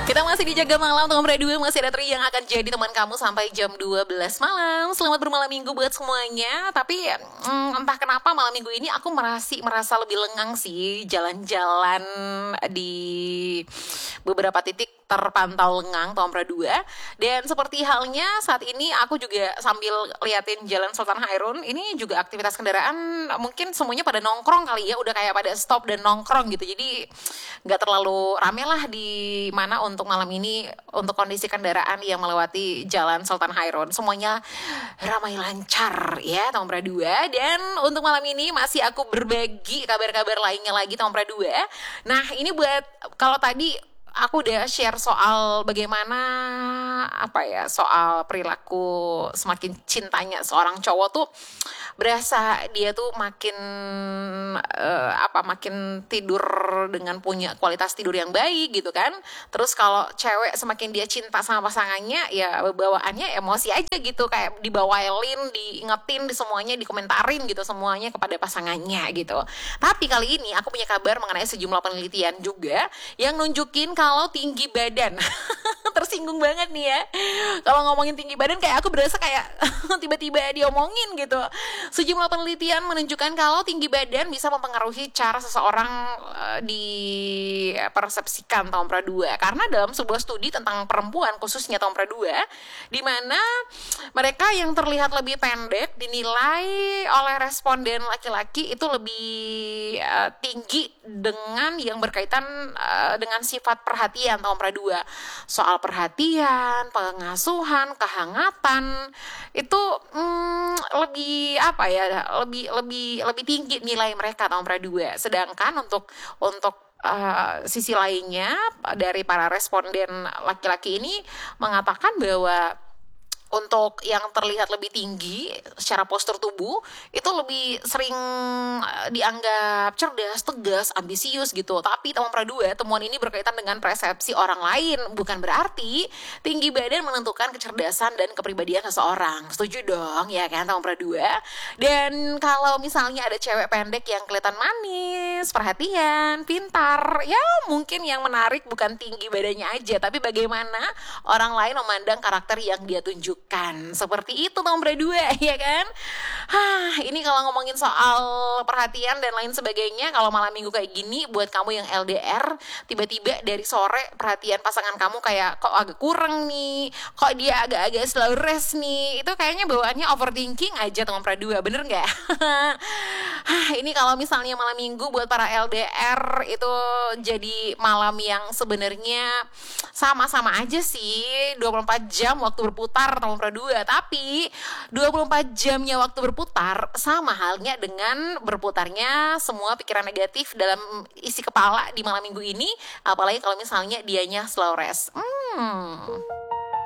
Kita masih di Jaga Malam Tom Radio, masih ada Tri yang akan jadi teman kamu sampai jam 12 malam. Selamat bermalam minggu buat semuanya. Tapi entah kenapa malam minggu ini aku merasa lebih lengang sih. Jalan-jalan di beberapa titik terpantau lengang Tom Radio. Dan seperti halnya saat ini aku juga sambil liatin Jalan Sultan Hairun. Ini juga aktivitas kendaraan mungkin semuanya pada nongkrong kali ya. Udah kayak pada stop dan nongkrong gitu. Jadi gak terlalu rame lah di mana untuk malam ini untuk kondisi kendaraan yang melewati Jalan Sultan Hairun. Semuanya ramai lancar ya Tom Pradua. Dan untuk malam ini masih aku berbagi kabar-kabar lainnya lagi Tom Pradua. Nah ini buat kalau tadi aku udah share soal bagaimana soal perilaku semakin cintanya seorang cowok tuh berasa dia tuh makin makin tidur dengan punya kualitas tidur yang baik gitu kan. Terus kalau cewek semakin dia cinta sama pasangannya ya bawaannya emosi aja gitu, kayak dibawailin, diingetin di semuanya, dikomentarin gitu semuanya kepada pasangannya gitu. Tapi kali ini aku punya kabar mengenai sejumlah penelitian juga yang nunjukin kalau tinggi badan tersinggung banget nih ya. Kalau ngomongin tinggi badan kayak aku berasa kayak tiba-tiba diomongin gitu. Sejumlah penelitian menunjukkan kalau tinggi badan bisa mempengaruhi cara seseorang dipersepsikan Tom Pradua. Karena dalam sebuah studi tentang perempuan khususnya Tom Pradua, di mana mereka yang terlihat lebih pendek dinilai oleh responden laki-laki itu lebih tinggi dengan yang berkaitan dengan sifat perhatian Tom Pradua. Soal perhatian, pengasuhan, kehangatan itu lebih tinggi nilai mereka Tom Pradua. Sedangkan untuk sisi lainnya dari para responden laki-laki ini mengatakan bahwa untuk yang terlihat lebih tinggi secara postur tubuh itu lebih sering dianggap cerdas, tegas, ambisius gitu. Tapi Tom Pradua, temuan ini berkaitan dengan persepsi orang lain, bukan berarti tinggi badan menentukan kecerdasan dan kepribadian seseorang. Setuju dong ya kan Tom Pradua? Dan kalau misalnya ada cewek pendek yang kelihatan manis, perhatian, pintar, ya mungkin yang menarik bukan tinggi badannya aja, tapi bagaimana orang lain memandang karakter yang dia tunjuk. Seperti itu Tom Pradua ya kan. Ini kalau ngomongin soal perhatian dan lain sebagainya, kalau malam minggu kayak gini buat kamu yang LDR, tiba-tiba dari sore perhatian pasangan kamu kayak kok agak kurang nih, kok dia agak-agak slow rest nih, itu kayaknya bawaannya overthinking aja Tom Pradua, bener gak? Ini kalau misalnya malam minggu buat para LDR itu jadi malam yang sebenarnya sama-sama aja sih, 24 jam waktu berputar Tom Pradua, tapi 24 jamnya waktu berputar sama halnya dengan berputarnya semua pikiran negatif dalam isi kepala di malam minggu ini, apalagi kalau misalnya dianya slow rest.